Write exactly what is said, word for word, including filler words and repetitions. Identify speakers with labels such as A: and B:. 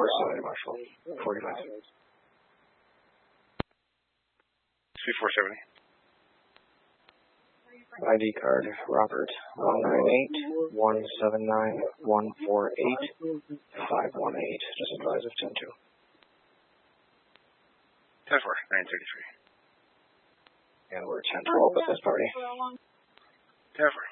A: course, uh, Marshall. forty-five.
B: three four seventy.
A: I D card, Robert, one nine eight, one seven nine, one four eight, five one eight. Just advise of ten two.
B: ten four, nine thirty-three.
A: And we're ten twelve at this party.
B: ten four.